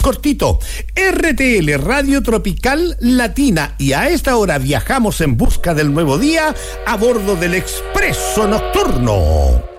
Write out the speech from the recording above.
Cortito, RTL Radio Tropical Latina, y a esta hora viajamos en busca del nuevo día a bordo del Expreso Nocturno.